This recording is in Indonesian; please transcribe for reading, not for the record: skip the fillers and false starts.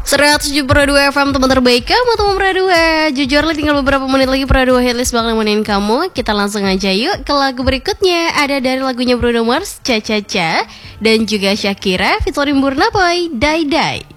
107,2 FM, teman terbaik kamu, teman Pradua. Jujur li, tinggal beberapa menit lagi Pradua Hitlist bakal nemenin kamu. Kita langsung aja yuk ke lagu berikutnya. Ada dari lagunya Bruno Mars, Cha Cha Cha, dan juga Shakira featuring Burna Boy, Die Die.